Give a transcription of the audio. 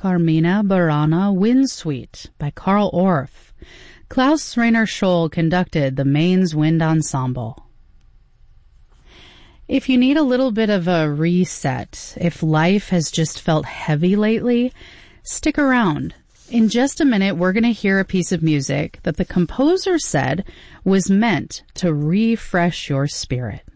Carmina Burana Wind Suite by Carl Orff. Klaus Rainer Scholl conducted the Mainz Wind Ensemble. If you need a little bit of a reset, if life has just felt heavy lately, stick around. In just a minute, we're going to hear a piece of music that the composer said was meant to refresh your spirit.